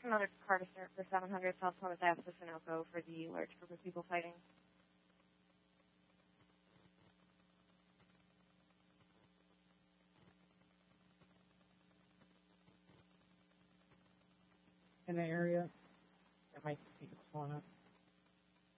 another car to start for 700 South Thomas Ave to Sunoco for the large group of people fighting. In the area, there might be people pulling up.